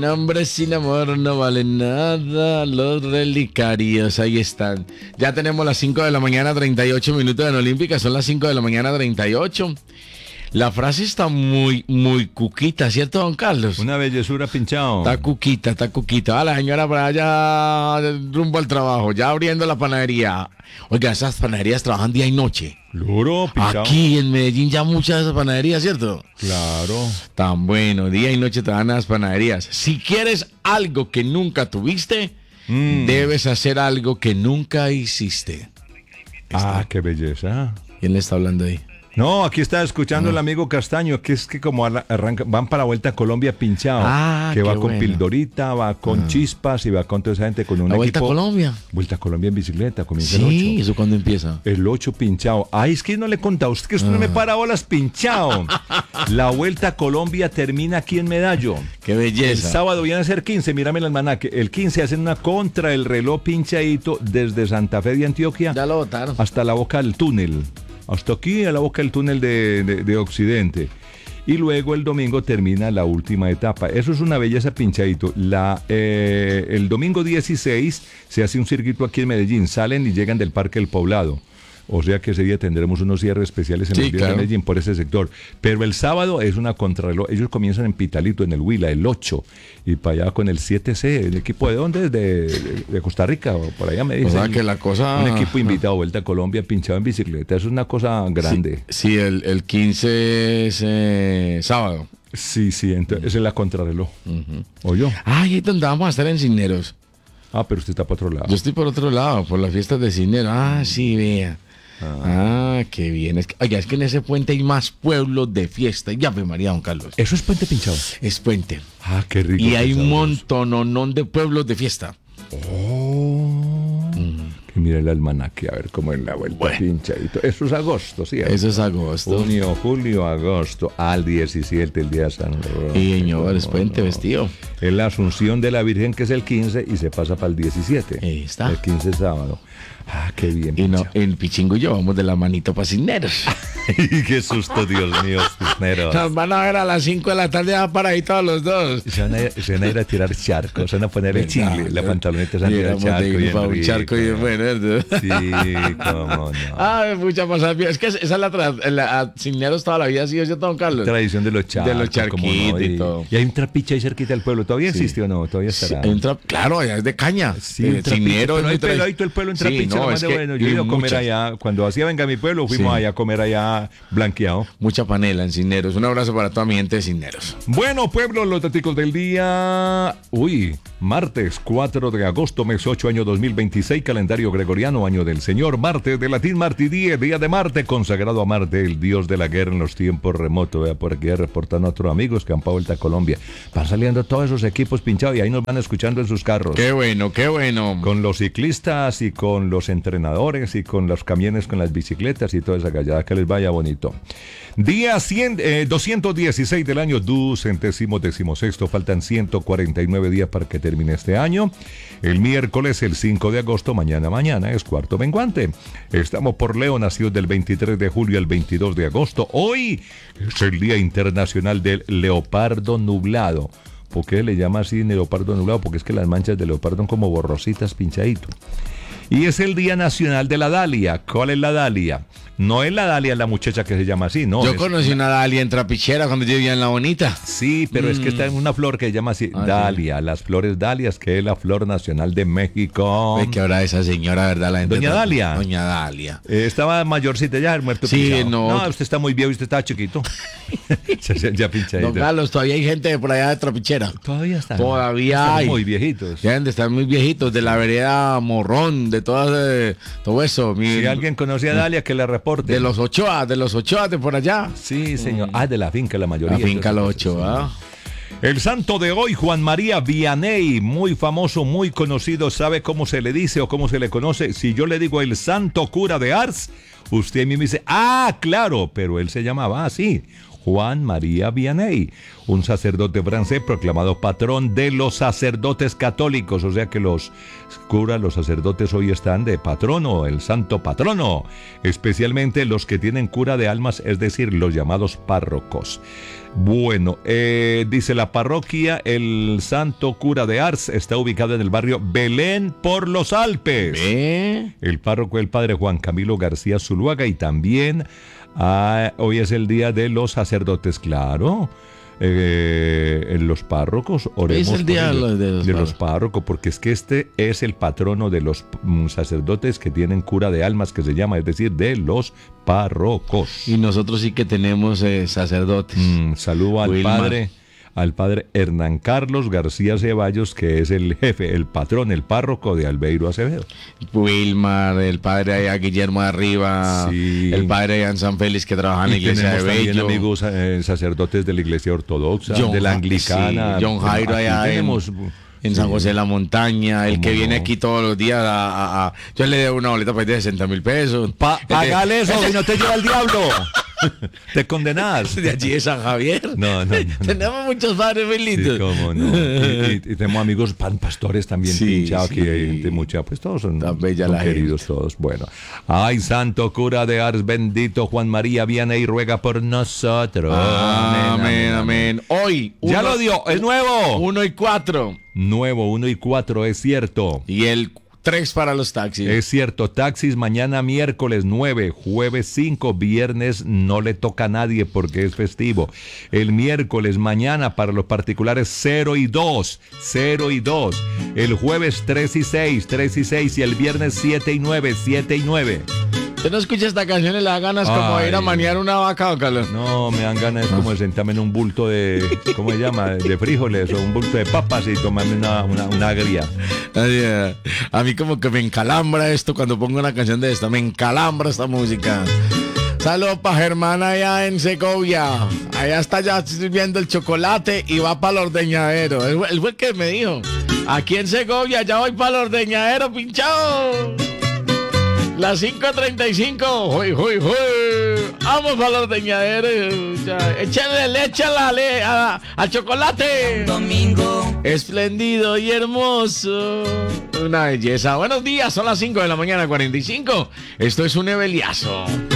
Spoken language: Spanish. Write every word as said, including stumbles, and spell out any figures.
hombre sin amor no vale nada. Los relicarios, ahí están. Ya tenemos las cinco de la mañana, treinta y ocho minutos en Olímpica. Son las cinco de la mañana, treinta y ocho. La frase está muy, muy cuquita, ¿cierto, don Carlos? Una bellezura, Pinchao. Está cuquita, está cuquita. Ah, la señora para allá rumbo al trabajo, ya abriendo la panadería. Oiga, esas panaderías trabajan día y noche. Claro, Pinchao. Aquí en Medellín ya muchas de esas panaderías, ¿cierto? Claro. Tan bueno, día y noche trabajan las panaderías. Si quieres algo que nunca tuviste, mm. debes hacer algo que nunca hiciste. Ah, está. Qué belleza. ¿Quién le está hablando ahí? No, aquí está escuchando el amigo Castaño, que es que como arranca, van para Vuelta a Colombia Pinchao, ah, que va con bueno. Pildorita, va con ah. Chispas y va con toda esa gente con un ¿La equipo. Vuelta a Colombia? Vuelta a Colombia en bicicleta, comienza sí, el ocho. Sí, ¿eso cuándo empieza? El ocho Pinchao. Ay, es que no le he contado, usted que usted ah. no me para bolas, Pinchao. La Vuelta a Colombia termina aquí en Medallo. ¡Qué belleza! El sábado viene a ser quince, mírame el almanaque. El quince hacen una contra el reloj pinchadito desde Santa Fe de Antioquia. Ya lo votaron. Hasta la boca del túnel. Hasta aquí a la boca del túnel de, de, de Occidente. Y luego el domingo termina la última etapa. Eso es una belleza, Pinchadito. La, eh, el domingo dieciséis se hace un circuito aquí en Medellín. Salen y llegan del Parque del Poblado. O sea que ese día tendremos unos cierres especiales en sí, el día claro. de Medellín por ese sector. Pero el sábado es una contrarreloj. Ellos comienzan en Pitalito, en el Huila, el ocho. Y para allá con el siete C. ¿El equipo de dónde es? De, de, de Costa Rica. O por allá me dicen. O sea que la cosa... Un equipo invitado a Vuelta a Colombia, pinchado en bicicleta. Eso es una cosa grande. Sí, sí el, el quince es eh, sábado. Sí, sí. Entonces, esa es la contrarreloj. Uh-huh. ¿O yo? Ay, ahí donde vamos a estar en Cisneros. Ah, pero usted está por otro lado. Yo estoy por otro lado, por las fiestas de Cisneros. Ah, sí, vea. Ah, ah, qué bien. Es que, oiga, es que en ese puente hay más pueblos de fiesta. Ya ve María, don Carlos. ¿Eso es Puente Pinchado? Es puente. Ah, qué rico. Y hay un montón de pueblos de fiesta. Oh. Mm. Que mira el almanaque, a ver cómo es la Vuelta bueno. Pinchadito. Eso es agosto, sí. Eso es agosto. Junio, julio, agosto. Al diecisiete, el día de San Roque. Y señor, es puente no. vestido. Es la Asunción de la Virgen, que es el quince, y se pasa para el diecisiete. Ahí está. El quince es sábado. Ah, qué bien. Y no, en Pichingo y yo vamos de la manito para Cisneros. Qué susto, Dios mío, Cisneros. Nos van a ver a las cinco de la tarde ya para ahí todos los dos. Se van, a ir, se van a ir a tirar charcos, se van a poner el chingle, la pantaloneta, se van a tirar charco. Y para un charco y bueno. Sí, cómo no. Ay, mucha pasada. Es que esa es la, tra- la Cisneros toda la vida ha sido, ¿cierto, don Carlos? Tradición de los charcos. De los charquitos no, y, y todo. Y hay un trapiche ahí cerquita del pueblo. ¿Todavía sí. existe o no? ¿Todavía estará? Sí, tra- claro, allá es de caña. Sí, eh, Cisneros. Pero hay peladito el pueblo en trapiche. Sí, no, es que bueno, yo he ido a comer muchas. allá. Cuando hacía Venga mi Pueblo, fuimos sí. allá a comer allá blanqueado. Mucha panela en Cisneros. Un abrazo para toda mi gente de Cisneros. Bueno, pueblo, los daticos del día. Uy, martes cuatro de agosto, mes ocho, año dos mil veintiséis, calendario gregoriano, año del Señor, Marte, de latín Martidie, día de Marte, consagrado a Marte, el dios de la guerra en los tiempos remotos. Vea, por aquí reportan a otros amigos que han pasado Vuelta a Colombia. Van saliendo todos esos equipos pinchados y ahí nos van escuchando en sus carros. Qué bueno, qué bueno. Con los ciclistas y con los entrenadores y con los camiones con las bicicletas y toda esa gallada, que les vaya bonito. Día cien, eh, doscientos dieciséis del año, ducentésimo decimosexto, faltan ciento cuarenta y nueve días para que termine este año. El miércoles, el cinco de agosto, mañana, mañana, es cuarto menguante. Estamos por Leo, nacido del veintitrés de julio al veintidós de agosto. Hoy es el Día Internacional del Leopardo Nublado. ¿Por qué le llama así leopardo nublado? Porque es que las manchas de leopardo son como borrositas, pinchadito. Y es el Día Nacional de la Dalia. ¿Cuál es la Dalia? No es la Dalia la muchacha que se llama así, no. Yo es... conocí una Dalia en Trapichera cuando yo vivía en La Bonita. Sí, pero mm. es que está en una flor que se llama así, ah, Dalia. Sí. Las flores dalias, que es la flor nacional de México. Es que ahora esa señora, ¿verdad? La gente Doña está... Dalia. Doña Dalia. Eh, estaba mayorcita ya, muerto. Sí, pinchado. no. No, usted está muy viejo y usted estaba chiquito. ya pinchadito. Don Carlos, todavía hay gente de por allá de Trapichera. Todavía están. Todavía están hay. muy viejitos. Deben de estar muy viejitos, de la vereda Morrón, de todas, de, todo eso. Mi... Si alguien conocía a Dalia, que le reporte. De los Ochoa, de los Ochoa de por allá. Sí, señor. Ah, de la finca, la mayoría. La finca Los Ochoa. El santo de hoy, Juan María Vianney, muy famoso, muy conocido. ¿Sabe cómo se le dice o cómo se le conoce? Si yo le digo el santo cura de Ars, usted a mí me dice, ah, claro, pero él se llamaba así. Juan María Vianney, un sacerdote francés proclamado patrón de los sacerdotes católicos, o sea que los curas, los sacerdotes hoy están de patrono, el santo patrono, especialmente los que tienen cura de almas, es decir, los llamados párrocos. Bueno, eh, dice la parroquia, el Santo Cura de Ars está ubicado en el barrio Belén por los Alpes. ¿Eh? El párroco es el padre Juan Camilo García Zuluaga y también ah, hoy es el día de los sacerdotes, claro. Eh, en los párrocos, oremos es el día por ellos, de los, de párrocos. los párrocos, porque es que este es el patrono de los mm, sacerdotes que tienen cura de almas, que se llama, es decir, de los párrocos. Y nosotros sí que tenemos eh, sacerdotes. Mm, saludo al Wilmar. padre, al padre Hernán Carlos García Ceballos, que es el jefe, el patrón, el párroco de Albeiro Acevedo. Wilmar, el padre allá Guillermo de Arriba, Sí. el padre allá en San Félix que trabaja en la Y iglesia de tenemos también Bello. amigos eh, sacerdotes de la iglesia ortodoxa, John de la Ja- anglicana. sí, John Jairo Aquí allá en- tenemos, En San sí. José de la Montaña, el ¿Cómo que viene no? aquí todos los días a, a- a- yo le debo una boleta para de sesenta mil pesos. Pa- Este- Pagale eso, y no te lleva el diablo. Te condenás. de allí de San Javier. No, no, no, no. Tenemos muchos padres muy Sí, lindos. cómo no. Y, y- y tenemos amigos pan pastores también Sí, pinchados sí. aquí, hay gente mucha, pues todos son, Tan bella son la queridos todos. Bueno, ay, Santo Cura de Ars, bendito Juan María, viene y ruega por nosotros. Amén, amén. Hoy, Ya uno- lo dio, es nuevo. Uno y cuatro. Nuevo, uno y cuatro, es cierto. Y el tres para los taxis. Es cierto, taxis mañana miércoles nueve, jueves cinco, viernes no le toca a nadie porque es festivo. El miércoles mañana para los particulares cero y dos, cero y dos. El jueves tres y seis, tres y seis y el viernes siete y nueve, siete y nueve. ¿Usted no escucha esta canción y le da ganas como de ir a Ay. manear una vaca o calor? No, me dan ganas como de sentarme en un bulto de, ¿cómo se llama? De frijoles o un bulto de papas y tomarme una, una, una agria. Ay, eh, a mí como que me encalambra esto cuando pongo una canción de esta, me encalambra esta música. Saludos para Germán allá en Segovia. Allá está ya sirviendo el chocolate y va para el ordeñadero. Él, fue- él fue el que me dijo. Aquí en Segovia ya voy para el ordeñadero, pinchado. Las cinco treinta y cinco. ¡Hoy, hoy, hoy! Vamos para el ordeñadero. Ya, échale leche a la le- a- al chocolate. Domingo. Espléndido y hermoso. Una belleza. Buenos días, son las cinco de la mañana, cuarenta y cinco. Esto es un hebeliazo.